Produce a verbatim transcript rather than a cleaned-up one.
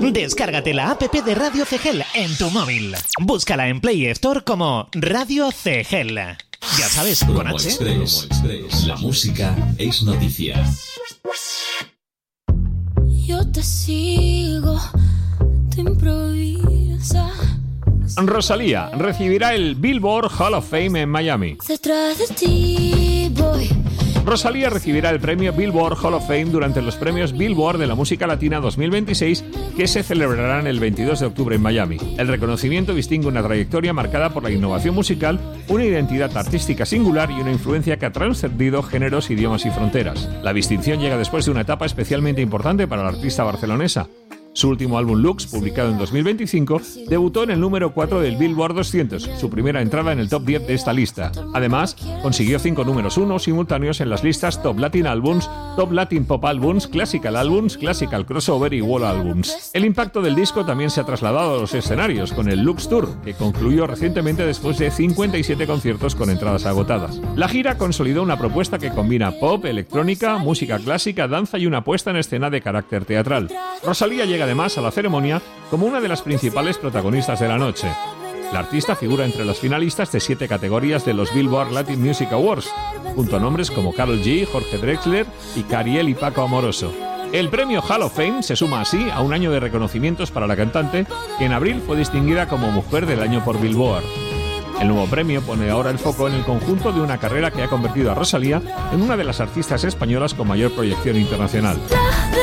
Descárgate la app de Radio Cegel en tu móvil. Búscala en Play Store como Radio Cegel. Ya sabes, con Promo H. Express. Express. La música es noticia. Yo te sigo, te improvisa. Rosalía recibirá el Billboard Hall of Fame en Miami. Detrás de ti voy. Rosalía recibirá el premio Billboard Hall of Fame durante los premios Billboard de la música latina dos mil veintiséis que se celebrarán el veintidós de octubre en Miami. El reconocimiento distingue una trayectoria marcada por la innovación musical, una identidad artística singular y una influencia que ha trascendido géneros, idiomas y fronteras. La distinción llega después de una etapa especialmente importante para la artista barcelonesa. Su último álbum Lux, publicado en dos mil veinticinco, debutó en el número cuatro del Billboard doscientos, su primera entrada en el top diez de esta lista. Además, consiguió cinco números uno simultáneos en las listas Top Latin Albums, Top Latin Pop Albums, Classical Albums, Classical Crossover y World Albums. El impacto del disco también se ha trasladado a los escenarios con el Lux Tour, que concluyó recientemente después de cincuenta y siete conciertos con entradas agotadas. La gira consolidó una propuesta que combina pop, electrónica, música clásica, danza y una puesta en escena de carácter teatral. Rosalía llega además a la ceremonia como una de las principales protagonistas de la noche. La artista figura entre los finalistas de siete categorías de los Billboard Latin Music Awards, junto a nombres como Karol G, Jorge Drexler y Cariel y Paco Amoroso. El premio Hall of Fame se suma así a un año de reconocimientos para la cantante, que en abril fue distinguida como Mujer del Año por Billboard. El nuevo premio pone ahora el foco en el conjunto de una carrera que ha convertido a Rosalía en una de las artistas españolas con mayor proyección internacional.